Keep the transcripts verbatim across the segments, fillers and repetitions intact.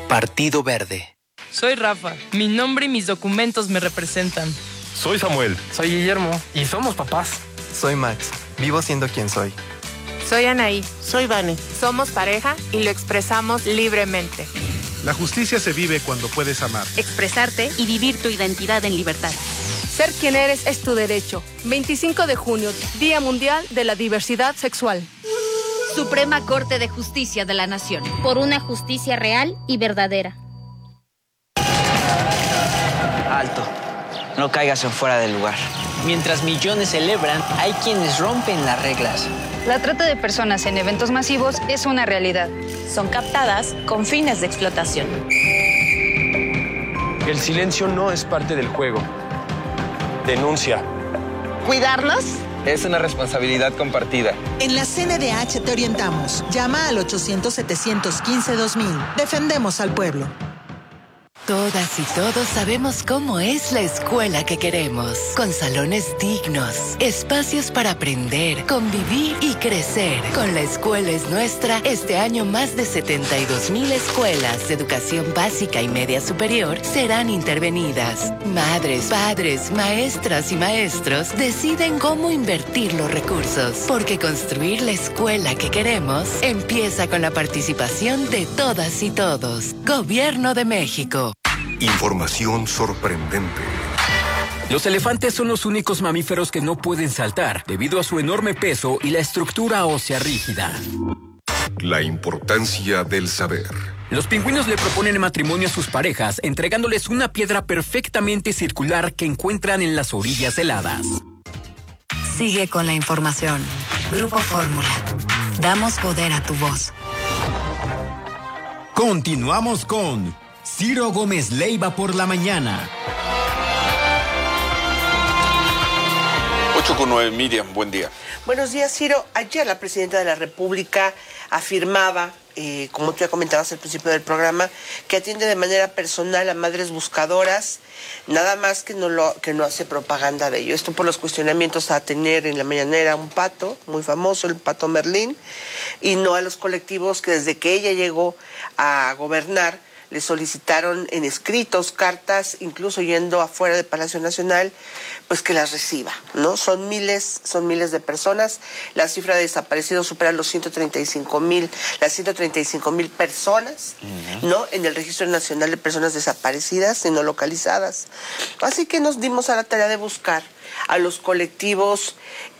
Partido Verde. Soy Rafa. Mi nombre y mis documentos me representan. Soy Samuel. Soy Guillermo. Y somos papás. Soy Max. Vivo siendo quien soy. Soy Anaí. Soy Vane. Somos pareja y lo expresamos libremente. La justicia se vive cuando puedes amar, expresarte y vivir tu identidad en libertad. Ser quien eres es tu derecho. veinticinco de junio, Día Mundial de la Diversidad Sexual. Suprema Corte de Justicia de la Nación. Por una justicia real y verdadera. Alto. No caigas en fuera del lugar. Mientras millones celebran, hay quienes rompen las reglas. La trata de personas en eventos masivos es una realidad. Son captadas con fines de explotación. El silencio no es parte del juego. Denuncia. ¿Cuidarnos? Es una responsabilidad compartida. En la C N D H te orientamos. Llama al ochocientos, setecientos quince, dos mil. Defendemos al pueblo. Todas y todos sabemos cómo es la escuela que queremos, con salones dignos, espacios para aprender, convivir y crecer. Con La Escuela es Nuestra, este año más de setenta y dos mil escuelas de educación básica y media superior serán intervenidas. Madres, padres, maestras y maestros deciden cómo invertir los recursos, porque construir la escuela que queremos empieza con la participación de todas y todos. Gobierno de México. Información sorprendente. Los elefantes son los únicos mamíferos que no pueden saltar debido a su enorme peso y la estructura ósea rígida. La importancia del saber. Los pingüinos le proponen matrimonio a sus parejas entregándoles una piedra perfectamente circular que encuentran en las orillas heladas. Sigue con la información. Grupo Fórmula. Damos poder a tu voz. Continuamos con Ciro Gómez Leiva por la mañana. ocho con nueve, Miriam, buen día. Buenos días, Ciro. Ayer la presidenta de la República afirmaba, eh, como tú ya comentabas al principio del programa, que atiende de manera personal a madres buscadoras, nada más que no, lo, que no hace propaganda de ello. Esto por los cuestionamientos a tener en la mañanera un pato, muy famoso, el Pato Merlín, y no a los colectivos que desde que ella llegó a gobernar, le solicitaron en escritos, cartas, incluso yendo afuera del Palacio Nacional, pues que las reciba, ¿no? Son miles, son miles de personas. La cifra de desaparecidos supera los ciento treinta y cinco mil, las ciento treinta y cinco mil personas, uh-huh. ¿no? En el Registro Nacional de Personas Desaparecidas y no localizadas. Así que nos dimos a la tarea de buscar a los colectivos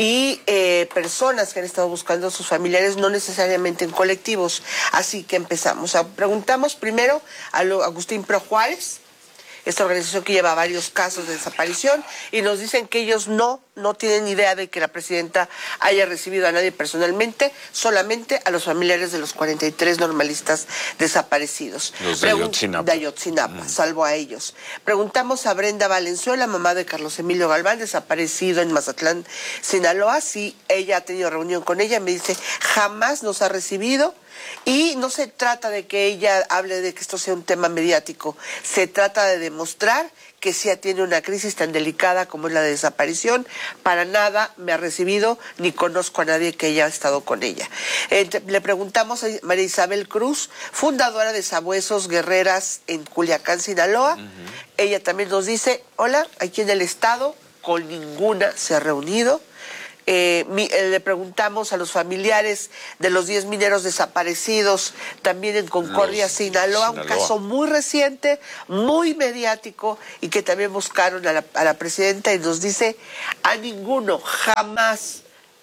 y eh, personas que han estado buscando a sus familiares, no necesariamente en colectivos. Así que empezamos. O sea, preguntamos primero a lo, Agustín Pro Juárez, esta organización que lleva varios casos de desaparición, y nos dicen que ellos no, no tienen idea de que la presidenta haya recibido a nadie personalmente, solamente a los familiares de los cuarenta y tres normalistas desaparecidos. Los de Ayotzinapa. De Ayotzinapa, mm. salvo a ellos. Preguntamos a Brenda Valenzuela, mamá de Carlos Emilio Galván, desaparecido en Mazatlán, Sinaloa, si ella ha tenido reunión con ella. Me dice, jamás nos ha recibido. Y no se trata de que ella hable de que esto sea un tema mediático, se trata de demostrar que sí tiene una crisis tan delicada como es la de desaparición. Para nada me ha recibido, ni conozco a nadie que haya estado con ella. Eh, le preguntamos a María Isabel Cruz, fundadora de Sabuesos Guerreras en Culiacán, Sinaloa. Uh-huh. Ella también nos dice, hola, aquí en el estado, con ninguna se ha reunido. Eh, mi, eh, le preguntamos a los familiares de los diez mineros desaparecidos, también en Concordia, los, Sinaloa, Sinaloa, un caso muy reciente, muy mediático, y que también buscaron a la, a la presidenta, y nos dice, a ninguno jamás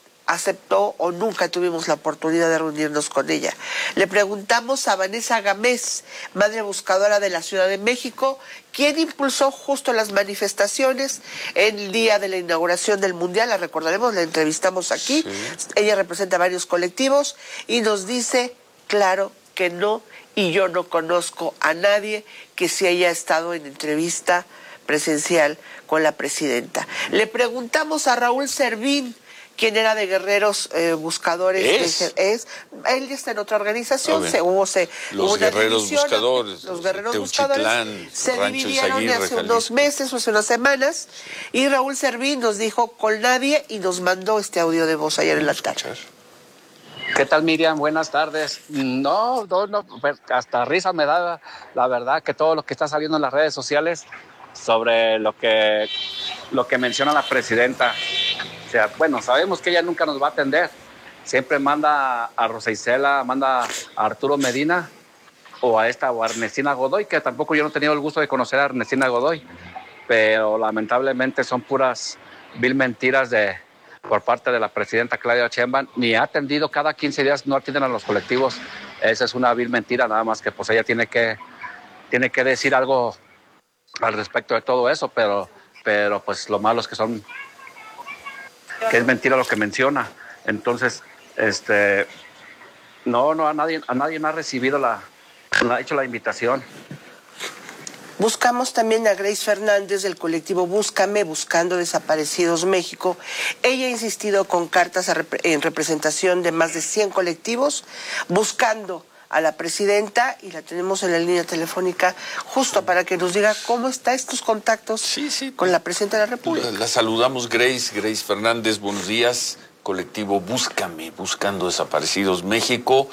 aceptó o nunca tuvimos la oportunidad de reunirnos con ella. Le preguntamos a Vanessa Gámez, madre buscadora de la Ciudad de México, quien impulsó justo las manifestaciones en el día de la inauguración del Mundial. La recordaremos, la entrevistamos aquí. Sí. Ella representa varios colectivos y nos dice, claro que no, y yo no conozco a nadie que sí haya estado en entrevista presencial con la presidenta. Le preguntamos a Raúl Servín, quien era de Guerreros eh, Buscadores. ¿Es? De, es él está en otra organización. Se, hubo, se, los hubo Guerreros división, Buscadores. Los Guerreros Teuchitlán, Buscadores se Rancho dividieron Izaguirre, hace Jalisco. unos meses o hace unas semanas. Sí. Y Raúl Servín nos dijo con nadie y nos mandó este audio de voz ayer en la tarde. ¿Qué tal, Miriam? Buenas tardes. No, no, no, hasta risa me da la verdad que todo lo que está saliendo en las redes sociales sobre lo que, lo que menciona la presidenta. O sea, bueno, sabemos que ella nunca nos va a atender. Siempre manda a Rosa Isela, manda a Arturo Medina o a esta o a Ernestina Godoy, que tampoco yo no he tenido el gusto de conocer a Ernestina Godoy, pero lamentablemente son puras vil mentiras de, por parte de la presidenta Claudia Sheinbaum. Ni ha atendido, cada quince días no atienden a los colectivos. Esa es una vil mentira, nada más que pues ella tiene que, tiene que decir algo al respecto de todo eso, pero, pero pues lo malo es que son, que es mentira lo que menciona. Entonces, este, no, no, a nadie, a nadie me ha recibido la, ha hecho la invitación. Buscamos también a Grace Fernández del colectivo Búscame, Buscando Desaparecidos México. Ella ha insistido con cartas a rep- en representación de más de cien colectivos, buscando a la presidenta, y la tenemos en la línea telefónica justo para que nos diga cómo están estos contactos sí, sí, con la presidenta de la República. La, la saludamos, Grace, Grace Fernández, buenos días. Colectivo Búscame, Buscando Desaparecidos México.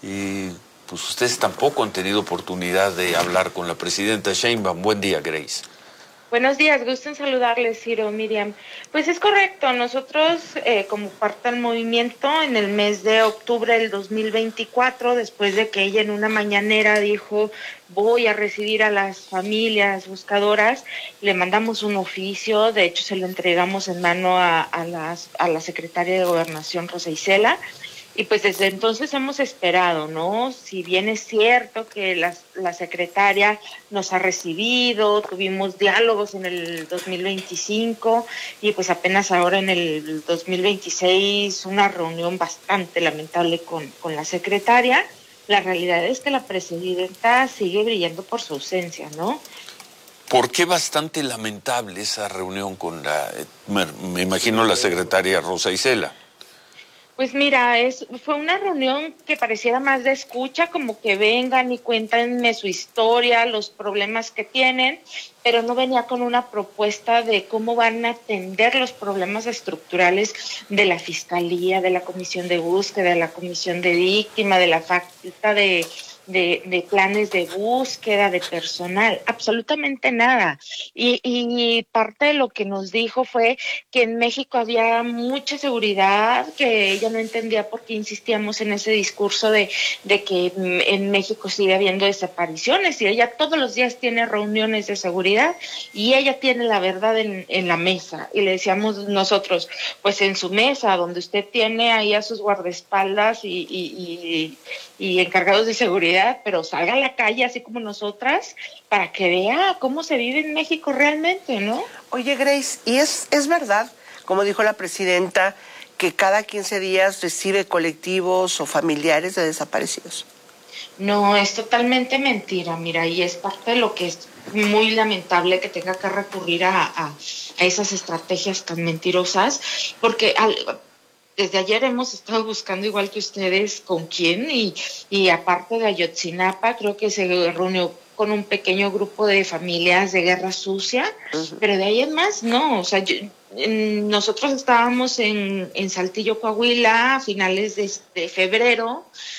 Y pues ustedes tampoco han tenido oportunidad de hablar con la presidenta Sheinbaum. Buen día, Grace. Buenos días, gusto en saludarles, Ciro, Miriam. Pues es correcto, nosotros eh, como parte del movimiento en el mes de octubre del dos mil veinticuatro, después de que ella en una mañanera dijo voy a recibir a las familias buscadoras, le mandamos un oficio, de hecho se lo entregamos en mano a, a, las, a la secretaria de Gobernación, Rosa Isela. Y pues desde entonces hemos esperado, ¿no? Si bien es cierto que la, la secretaria nos ha recibido, tuvimos diálogos en el dos mil veinticinco y pues apenas ahora en el dos mil veintiséis una reunión bastante lamentable con, con la secretaria, la realidad es que la presidenta sigue brillando por su ausencia, ¿no? ¿Por qué bastante lamentable esa reunión con la, me, me imagino, la secretaria Rosa Isela? Pues mira, es, fue una reunión que pareciera más de escucha, como que vengan y cuéntenme su historia, los problemas que tienen, pero no venía con una propuesta de cómo van a atender los problemas estructurales de la Fiscalía, de la Comisión de Búsqueda, de la Comisión de Víctima, de la falta de... De, de planes de búsqueda, de personal, absolutamente nada. Y, y parte de lo que nos dijo fue que en México había mucha seguridad, que ella no entendía por qué insistíamos en ese discurso de, de que en México sigue habiendo desapariciones, y ella todos los días tiene reuniones de seguridad y ella tiene la verdad en, en la mesa. Y le decíamos nosotros, pues en su mesa, donde usted tiene ahí a sus guardaespaldas y, y, y, y encargados de seguridad, pero salga a la calle así como nosotras para que vea cómo se vive en México realmente, ¿no? Oye, Grace, ¿y es, es verdad, como dijo la presidenta, que cada quince días recibe colectivos o familiares de desaparecidos? No, es totalmente mentira, mira, y es parte de lo que es muy lamentable que tenga que recurrir a, a, a esas estrategias tan mentirosas, porque al... Desde ayer hemos estado buscando, igual que ustedes, con quién, y, y aparte de Ayotzinapa, creo que se reunió con un pequeño grupo de familias de Guerra Sucia, uh-huh. Pero de ahí en más, no, o sea, yo, en, nosotros estábamos en, en Saltillo, Coahuila, a finales de, de febrero,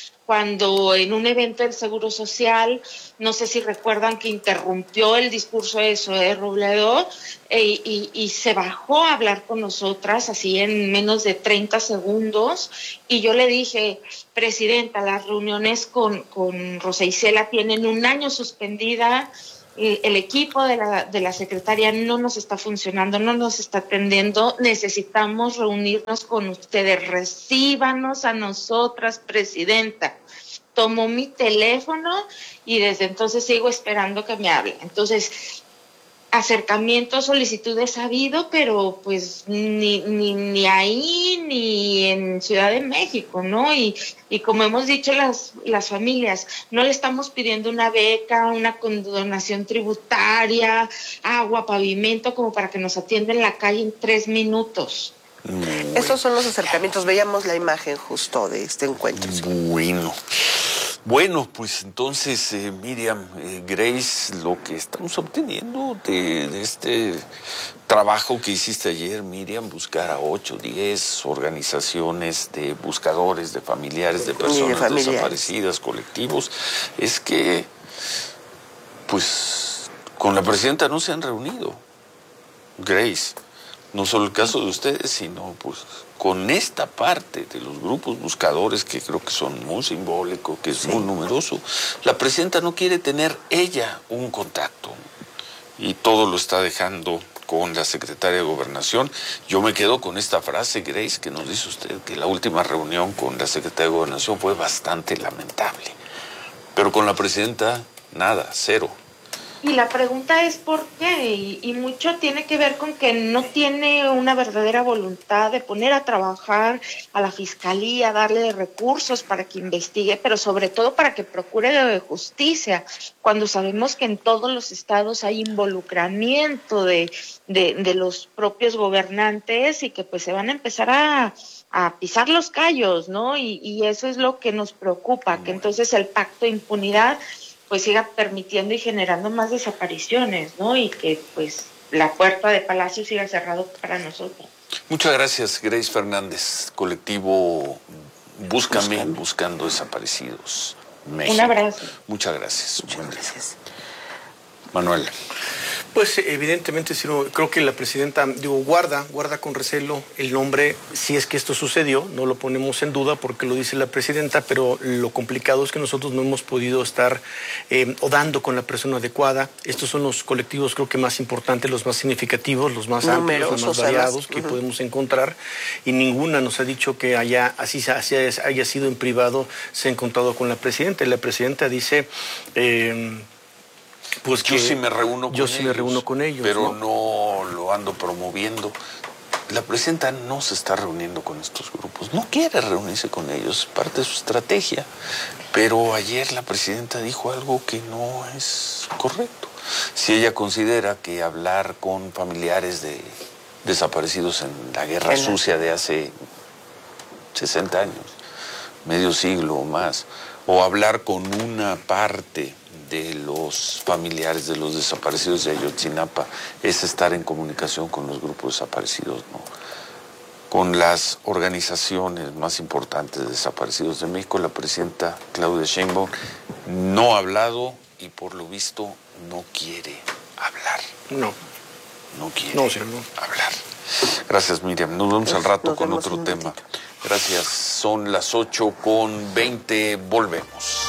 cuando en un evento del Seguro Social, no sé si recuerdan que interrumpió el discurso de Zoé Robledo e, y, y se bajó a hablar con nosotras así en menos de treinta segundos, y yo le dije, presidenta, las reuniones con, con Rosa Isela tienen un año suspendida, el equipo de la, de la secretaria no nos está funcionando, no nos está atendiendo, necesitamos reunirnos con ustedes, recíbanos a nosotras, presidenta. Tomó mi teléfono y desde entonces sigo esperando que me hable. Entonces, acercamientos, solicitudes ha habido, pero pues ni, ni, ni ahí ni en Ciudad de México, ¿no? Y, y como hemos dicho las, las familias, no le estamos pidiendo una beca, una condonación tributaria, agua, pavimento, como para que nos atienda en la calle en tres minutos. Esos son los acercamientos, veíamos la imagen justo de este encuentro. Bueno, Bueno, pues entonces, eh, Miriam, eh, Grace, lo que estamos obteniendo de, de este trabajo que hiciste ayer, Miriam, buscar a ocho, diez organizaciones de buscadores, de familiares, de personas de desaparecidas, colectivos, es que, pues, con la presidenta no se han reunido, Grace. No solo el caso de ustedes, sino pues con esta parte de los grupos buscadores que creo que son muy simbólicos, que es sí. muy numeroso. La presidenta no quiere tener ella un contacto y todo lo está dejando con la secretaria de Gobernación. Yo me quedo con esta frase, Grace, que nos dice usted que la última reunión con la secretaria de Gobernación fue bastante lamentable. Pero con la presidenta, nada, cero. Y la pregunta es por qué, y, y mucho tiene que ver con que no tiene una verdadera voluntad de poner a trabajar a la fiscalía, darle recursos para que investigue, pero sobre todo para que procure justicia, cuando sabemos que en todos los estados hay involucramiento de, de, de los propios gobernantes y que pues se van a empezar a... a pisar los callos, ¿no? Y, y eso es lo que nos preocupa, que entonces el pacto de impunidad pues siga permitiendo y generando más desapariciones, ¿no? Y que pues la puerta de Palacio siga cerrado para nosotros. Muchas gracias, Grace Fernández, colectivo Búscame, Búscame. Buscando Desaparecidos México. Un abrazo. Muchas gracias. Muchas gracias. Manuel. Pues evidentemente, sí, creo que la presidenta, digo, guarda, guarda con recelo el nombre, si es que esto sucedió, no lo ponemos en duda porque lo dice la presidenta, pero lo complicado es que nosotros no hemos podido estar eh, o dando con la persona adecuada. Estos son los colectivos creo que más importantes, los más significativos, los más amplios, los más variados que uh-huh. podemos encontrar, y ninguna nos ha dicho que haya, así, así haya sido en privado, se ha encontrado con la presidenta. Y la presidenta dice... Eh, Pues yo sí me reúno con yo ellos. sí me reúno con ellos. Pero no, no lo ando promoviendo. La presidenta no se está reuniendo con estos grupos. No quiere reunirse con ellos. Es parte de su estrategia. Pero ayer la presidenta dijo algo que no es correcto. Si ella considera que hablar con familiares de desaparecidos en la guerra ¿En sucia de hace sesenta años, medio siglo o más, o hablar con una parte de los familiares de los desaparecidos de Ayotzinapa es estar en comunicación con los grupos desaparecidos, ¿no? Con las organizaciones más importantes de desaparecidos de México, la presidenta Claudia Sheinbaum no ha hablado y por lo visto no quiere hablar. No. No quiere no, sí, no. hablar. Gracias, Miriam. Nos vemos al rato Nos con otro tema. Gracias. Son las ocho con veinte. Volvemos.